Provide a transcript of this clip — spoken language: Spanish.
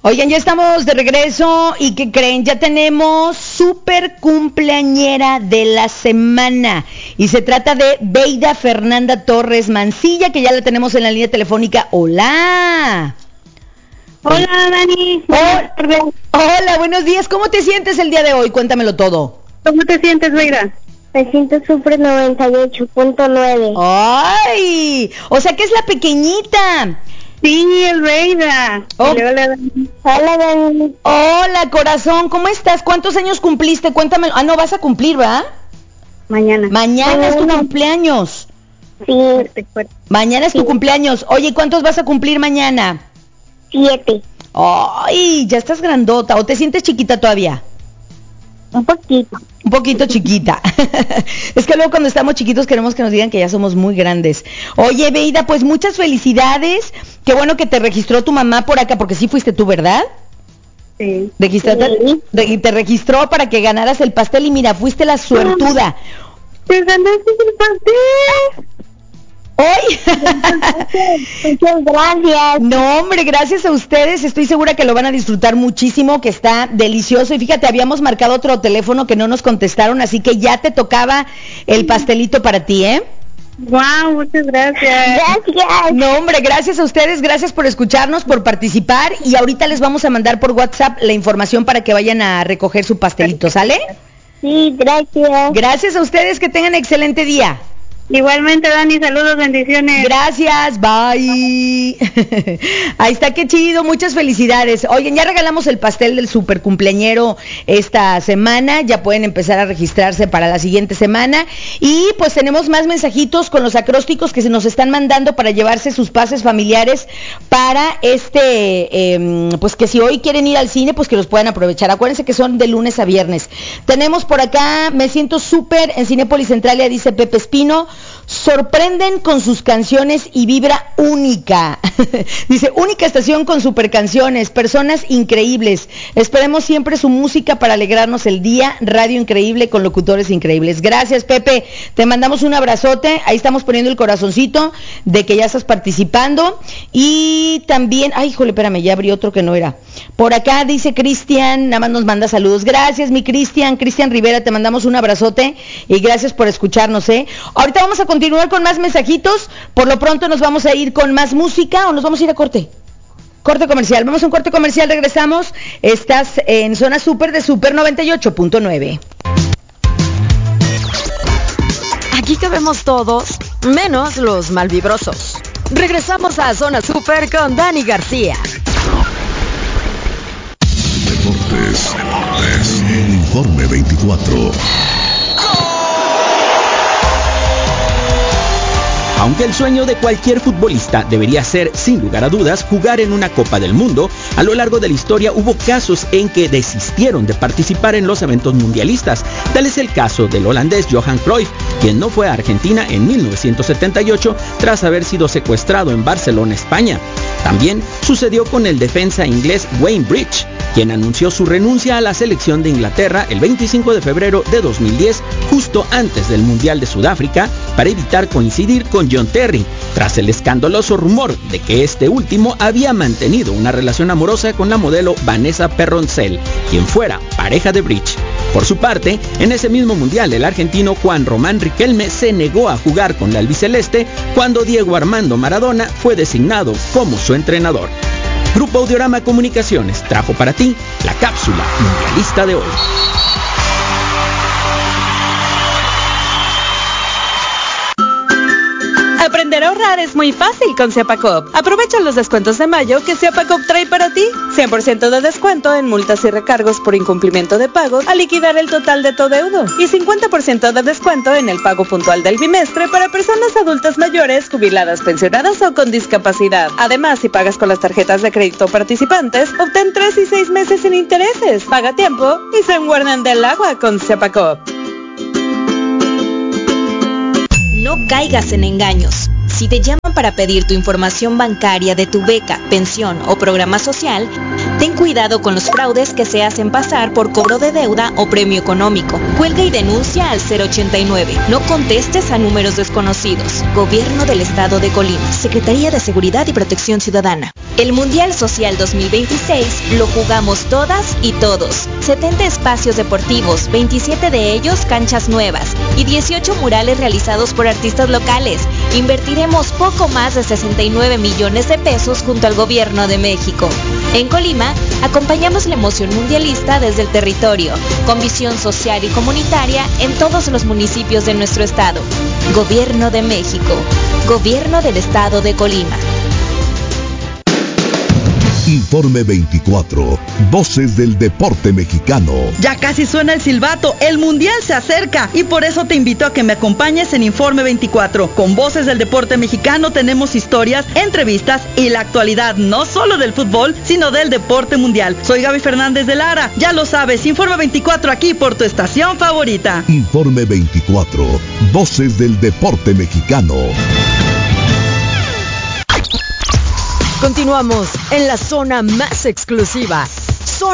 Oigan, ya estamos de regreso y ¿qué creen? Ya tenemos super cumpleañera de la semana y se trata de Beida Fernanda Torres Mancilla, que ya la tenemos en la línea telefónica. ¡Hola! Hola, Dani. Hola, buenos días. ¿Cómo te sientes el día de hoy? Cuéntamelo todo. ¿Cómo te sientes, Beida? Me siento súper 98.9. ¡Ay! O sea que es la pequeñita. Sí, es Beida. Oh. Hola, Dani. Hola, Dani. Hola, corazón. ¿Cómo estás? ¿Cuántos años cumpliste? Cuéntamelo. Ah, no, vas a cumplir, ¿va? Mañana. Mañana es tu cumpleaños. Sí, Fuerte. Mañana es tu cumpleaños. Oye, ¿cuántos vas a cumplir mañana? 7. ¡Ay! Ya estás grandota. ¿O te sientes chiquita todavía? Un poquito. Un poquito chiquita. Es que luego cuando estamos chiquitos queremos que nos digan que ya somos muy grandes. Oye, Beida, pues muchas felicidades. Qué bueno que te registró tu mamá por acá, porque sí fuiste tú, ¿verdad? Sí. Te registró para que ganaras el pastel y mira, fuiste la suertuda. ¡Te ganaste el pastel! ¡Hoy! Muchas gracias. No, hombre, gracias a ustedes. Estoy segura que lo van a disfrutar muchísimo, que está delicioso. Y fíjate, habíamos marcado otro teléfono que no nos contestaron, así que ya te tocaba el pastelito para ti, ¿eh? ¡Wow! Muchas gracias. Gracias. No, hombre, gracias a ustedes, gracias por escucharnos, por participar. Y ahorita les vamos a mandar por WhatsApp la información para que vayan a recoger su pastelito, ¿sale? Sí, gracias. Gracias a ustedes, que tengan excelente día. Igualmente, Dani, saludos, bendiciones. Gracias, bye. Ahí está, qué chido, muchas felicidades. Oigan, ya regalamos el pastel del super cumpleañero esta semana, ya pueden empezar a registrarse para la siguiente semana. Y pues tenemos más mensajitos con los acrósticos que se nos están mandando para llevarse sus pases familiares para pues que si hoy quieren ir al cine, pues que los puedan aprovechar. Acuérdense que son de lunes a viernes. Tenemos por acá, me siento súper en Cinépolis Centralia, dice Pepe Espino. Sorprenden con sus canciones y vibra única. Dice, única estación con super canciones, personas increíbles. Esperemos siempre su música para alegrarnos el día. Radio increíble con locutores increíbles. Gracias, Pepe. Te mandamos un abrazote. Ahí estamos poniendo el corazoncito de que ya estás participando. Y también, ay, híjole, espérame, ya abrí otro que no era. Por acá dice Cristian, nada más nos manda saludos. Gracias, mi Cristian Rivera, te mandamos un abrazote y gracias por escucharnos, ¿eh? Ahorita vamos a continuar con más mensajitos. Por lo pronto nos vamos a ir con más música o nos vamos a ir a corte. Corte comercial. Vamos a un corte comercial, regresamos. Estás en Zona Super de Super 98.9. Aquí cabemos todos, menos los malvibrosos. Regresamos a Zona Super con Dani García. Deportes. El Informe 24. Aunque el sueño de cualquier futbolista debería ser, sin lugar a dudas, jugar en una Copa del Mundo, a lo largo de la historia hubo casos en que desistieron de participar en los eventos mundialistas. Tal es el caso del holandés Johan Cruyff, quien no fue a Argentina en 1978 tras haber sido secuestrado en Barcelona, España. También sucedió con el defensa inglés Wayne Bridge, quien anunció su renuncia a la selección de Inglaterra el 25 de febrero de 2010, justo antes del Mundial de Sudáfrica, para evitar coincidir con John Terry, tras el escandaloso rumor de que este último había mantenido una relación amorosa con la modelo Vanessa Perroncel, quien fuera pareja de Bridge. Por su parte, en ese mismo mundial, el argentino Juan Román Riquelme se negó a jugar con la albiceleste cuando Diego Armando Maradona fue designado como su entrenador. Grupo Audiorama Comunicaciones trajo para ti la cápsula mundialista de hoy. Aprender a ahorrar es muy fácil con Ciapacop. Aprovecha los descuentos de mayo que Ciapacop trae para ti. 100% de descuento en multas y recargos por incumplimiento de pagos al liquidar el total de tu adeudo. Y 50% de descuento en el pago puntual del bimestre para personas adultas mayores, jubiladas, pensionadas o con discapacidad. Además, si pagas con las tarjetas de crédito participantes, obtén 3 y 6 meses sin intereses. Paga a tiempo y se guardan del agua con Ciapacop. No caigas en engaños. Si te llaman para pedir tu información bancaria de tu beca, pensión o programa social, ten cuidado con los fraudes que se hacen pasar por cobro de deuda o premio económico. Cuelga y denuncia al 089. No contestes a números desconocidos. Gobierno del Estado de Colima. Secretaría de Seguridad y Protección Ciudadana. El Mundial Social 2026 lo jugamos todas y todos. 70 espacios deportivos, 27 de ellos canchas nuevas y 18 murales realizados por artistas locales. Invertiremos poco más de 69 millones de pesos junto al Gobierno de México. En Colima, acompañamos la emoción mundialista desde el territorio, con visión social y comunitaria en todos los municipios de nuestro estado. Gobierno de México. Gobierno del Estado de Colima. Informe 24. Voces del deporte mexicano. Ya casi suena el silbato, el Mundial se acerca y por eso te invito a que me acompañes en Informe 24. Con Voces del deporte mexicano tenemos historias, entrevistas y la actualidad no solo del fútbol, sino del deporte mundial. Soy Gaby Fernández de Lara, ya lo sabes, Informe 24 aquí por tu estación favorita. Informe 24. Voces del deporte mexicano. Continuamos en la zona más exclusiva.